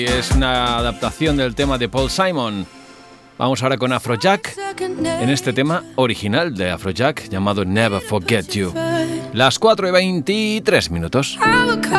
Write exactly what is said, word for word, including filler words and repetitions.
Es una adaptación del tema de Paul Simon. Vamos ahora con Afrojack en este tema original de Afrojack llamado Never Forget You. Las cuatro y veintitrés minutos.